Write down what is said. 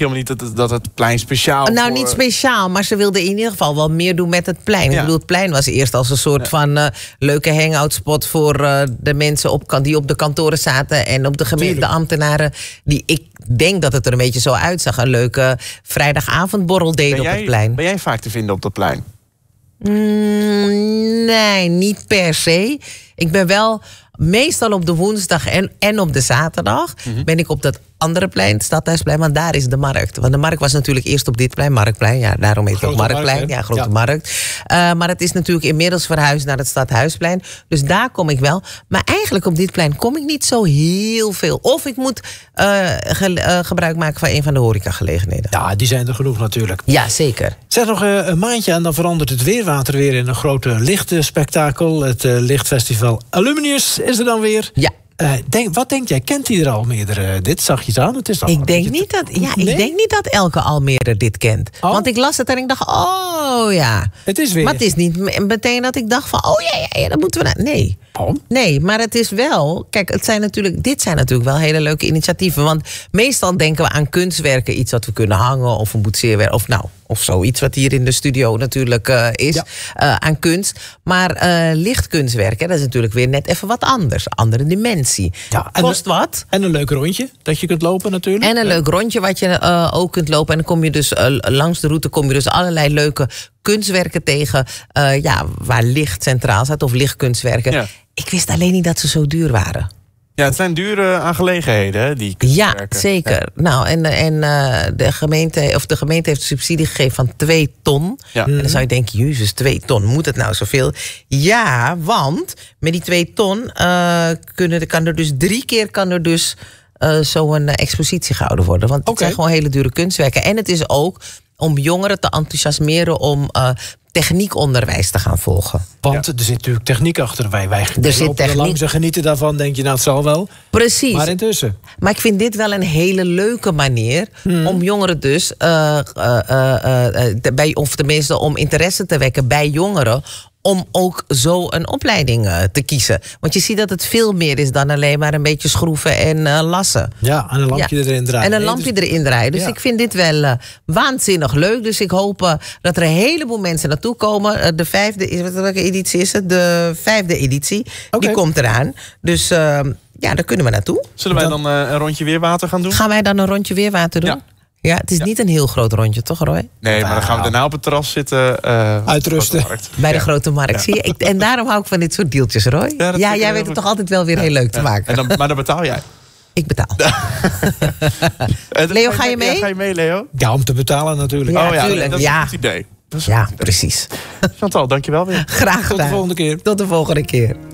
helemaal niet dat het plein speciaal... Nou, niet speciaal, maar ze wilden in ieder geval wel meer doen met het plein. Ja. Ik bedoel, het plein was eerst als een soort van leuke hangout-spot voor de mensen die op de kantoren zaten en op de gemeenteambtenaren. Die ik denk dat het er een beetje zo uitzag. Een leuke vrijdagavondborrel deden op het plein. Ben jij vaak te vinden op dat plein? Nee, niet per se. Ik ben wel meestal op de woensdag en op de zaterdag ben ik op dat andere plein, het Stadhuisplein, want daar is de markt. Want de markt was natuurlijk eerst op dit plein, Marktplein. Ja, daarom heet het ook Marktplein. Ja, grote markt. Maar het is natuurlijk inmiddels verhuisd naar het Stadhuisplein. Dus daar kom ik wel. Maar eigenlijk op dit plein kom ik niet zo heel veel. Of ik moet gebruik maken van een van de horecagelegenheden. Ja, die zijn er genoeg natuurlijk. Ja, zeker. Zeg nog een maandje en dan verandert het weerwater weer in een grote lichtspektakel. Het lichtfestival Alumnius is er dan weer. Ja. Wat denk jij? Kent hij er al meerdere dit? Zag je het aan? Het is ik denk niet dat elke Almere dit kent. Oh? Want ik las het en ik dacht, oh ja. Het is weer. Maar het is niet meteen dat ik dacht van, oh ja, dat moeten we naar. Nee. Oh? Nee, maar het is wel... Kijk, dit zijn natuurlijk wel hele leuke initiatieven. Want meestal denken we aan kunstwerken. Iets wat we kunnen hangen of een boetseerwerk. Of zoiets wat hier in de studio natuurlijk is. Ja. Aan kunst. Maar lichtkunstwerken, dat is natuurlijk weer net even wat anders. Andere dimensie. Ja, kost wat. En een leuk rondje dat je kunt lopen natuurlijk. En een leuk rondje wat je ook kunt lopen. En dan kom je dus langs de route allerlei leuke kunstwerken tegen. Waar licht centraal staat. Of lichtkunstwerken. Ja. Ik wist alleen niet dat ze zo duur waren. Ja, het zijn dure aangelegenheden, hè, die kunstwerken. Ja, zeker. Ja. Nou, en de gemeente heeft subsidie gegeven van 2 ton. Ja. En dan zou je denken, jezus, 2 ton, moet het nou zoveel? Ja, want met die 2 ton kan er dus 3 keer zo'n expositie gehouden worden. Want het zijn gewoon hele dure kunstwerken. En het is ook om jongeren te enthousiasmeren om techniekonderwijs te gaan volgen. Want er zit natuurlijk techniek achter. Wij lopen er langs en genieten daarvan. Denk je, nou, het zal wel. Precies. Maar intussen. Maar ik vind dit wel een hele leuke manier om jongeren dus of tenminste om interesse te wekken bij jongeren, om ook zo een opleiding te kiezen. Want je ziet dat het veel meer is dan alleen maar een beetje schroeven en lassen. Ja, en een lampje erin draaien. En een lampje erin draaien. Dus ik vind dit wel waanzinnig leuk. Dus ik hoop dat er een heleboel mensen naartoe komen. De 5e, welke editie is het? De 5e editie. Die komt eraan. Dus daar kunnen we naartoe. Zullen wij dan een rondje weerwater gaan doen? Gaan wij dan een rondje weerwater doen? Ja, het is niet een heel groot rondje, toch Roy? Nee, maar dan gaan we daarna op het terras zitten. Uitrusten. Bij de Grote Markt. Zie je? En daarom hou ik van dit soort deeltjes, Roy. Ja, jij weet het toch altijd wel weer heel leuk te maken. Maar dan betaal jij. Ik betaal. Leo, ga je mee? Ga je mee, Leo? Ja, om te betalen natuurlijk. Ja, tuurlijk. Dat is een goed idee. Ja, precies. Chantal, dankjewel weer. Graag gedaan. Tot de volgende keer. Tot de volgende keer.